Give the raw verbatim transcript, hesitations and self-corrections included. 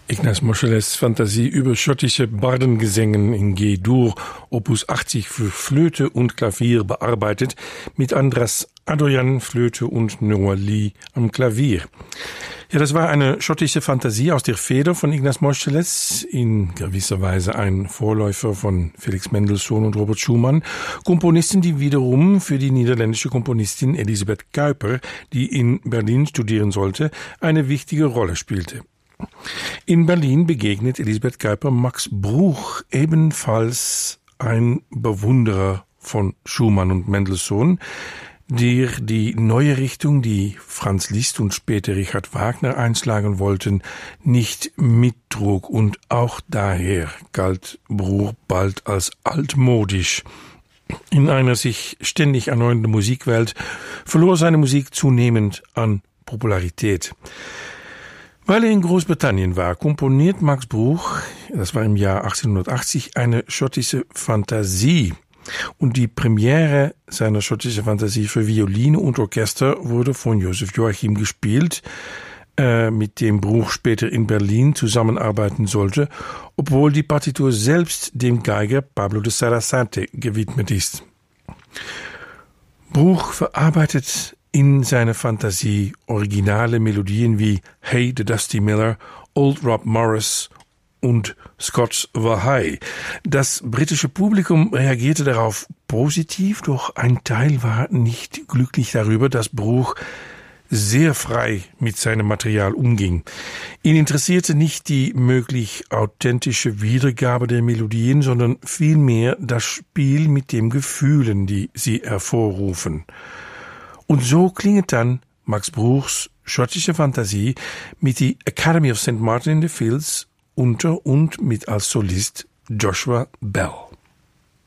Ignaz Moscheles Fantasie über schottische Bardengesängen in G-Dur, Opus achtzig für Flöte und Klavier bearbeitet, mit Andras Adoyan, Flöte und Noah Lee am Klavier. Ja, das war eine schottische Fantasie aus der Feder von Ignaz Moscheles, in gewisser Weise ein Vorläufer von Felix Mendelssohn und Robert Schumann, Komponisten, die wiederum für die niederländische Komponistin Elisabeth Kuiper, die in Berlin studieren sollte, eine wichtige Rolle spielte. In Berlin begegnet Elisabeth Kuiper Max Bruch, ebenfalls ein Bewunderer von Schumann und Mendelssohn, der die neue Richtung, die Franz Liszt und später Richard Wagner einschlagen wollten, nicht mittrug, und auch daher galt Bruch bald als altmodisch. In einer sich ständig erneuernden Musikwelt verlor seine Musik zunehmend an Popularität. Weil er in Großbritannien war, komponiert Max Bruch, das war im Jahr achtzehnhundertachtzig, eine schottische Fantasie. Und die Premiere seiner schottischen Fantasie für Violine und Orchester wurde von Joseph Joachim gespielt, äh, mit dem Bruch später in Berlin zusammenarbeiten sollte, obwohl die Partitur selbst dem Geiger Pablo de Sarasate gewidmet ist. Bruch verarbeitet in seiner Fantasie originale Melodien wie Hey the Dusty Miller, Old Rob Morris und Scots Wahai. Das britische Publikum reagierte darauf positiv, doch ein Teil war nicht glücklich darüber, dass Bruch sehr frei mit seinem Material umging. Ihn interessierte nicht die möglich authentische Wiedergabe der Melodien, sondern vielmehr das Spiel mit den Gefühlen, die sie hervorrufen. Und so klingt dann Max Bruchs schottische Fantasie mit die Academy of Saint Martin in the Fields unter und mit als Solist Joshua Bell.